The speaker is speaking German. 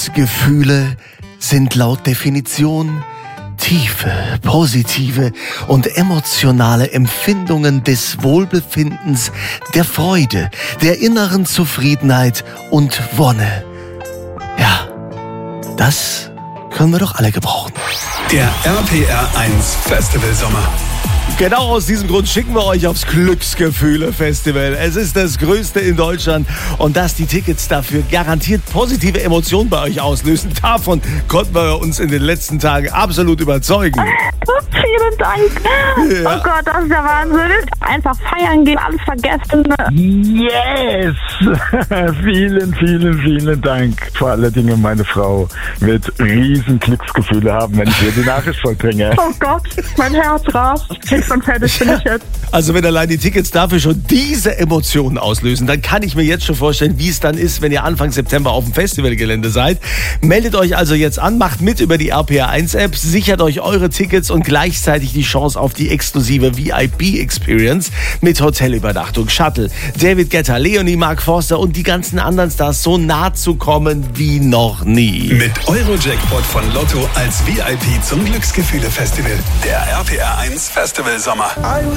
Glücksgefühle sind laut Definition tiefe, positive und emotionale Empfindungen des Wohlbefindens, der Freude, der inneren Zufriedenheit und Wonne. Ja, das können wir doch alle gebrauchen. Der RPR 1 Festival Sommer. Genau aus diesem Grund schicken wir euch aufs Glücksgefühle-Festival. Es ist das größte in Deutschland und dass die Tickets dafür garantiert positive Emotionen bei euch auslösen, davon konnten wir uns in den letzten Tagen absolut überzeugen. Vielen Dank. Ja. Oh Gott, das ist der Wahnsinn. Einfach feiern gehen, alles vergessen. Yes! vielen Dank. Vor allen Dingen meine Frau wird riesen Glücksgefühle haben, wenn ich ihr die Nachricht vollbringe. Oh Gott, mein Herz rast. Fix und fertig bin ich jetzt. Also wenn allein die Tickets dafür schon diese Emotionen auslösen, dann kann ich mir jetzt schon vorstellen, wie es dann ist, wenn ihr Anfang September auf dem Festivalgelände seid. Meldet euch also jetzt an, macht mit über die RPR 1 App, sichert euch eure Tickets und gleichzeitig die Chance auf die exklusive VIP-Experience mit Hotelübernachtung, Shuttle, David Guetta, Leonie, Mark Forster und die ganzen anderen Stars so nah zu kommen wie noch nie. Mit Eurojackpot von Lotto als VIP zum Glücksgefühle-Festival. Der RPR 1 Festival Sommer.